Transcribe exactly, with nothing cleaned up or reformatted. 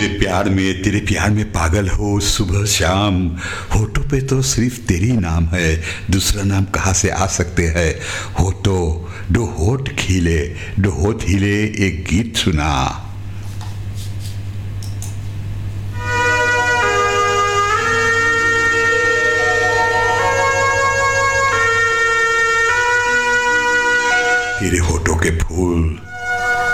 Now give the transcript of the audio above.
तेरे प्यार में तेरे प्यार में पागल हो सुबह शाम। होठों पे तो सिर्फ तेरी नाम है, दूसरा नाम कहाँ से आ सकते हैं। होठों दो होठ खिले, दो होठ हिले, एक गीत सुना। तेरे होठों के फूल